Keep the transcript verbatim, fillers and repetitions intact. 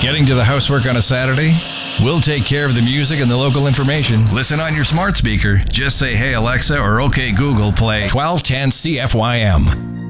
Getting to the housework on a Saturday? We'll take care of the music and the local information. Listen on your smart speaker. Just say, hey Alexa, or okay Google, play twelve ten C F Y M.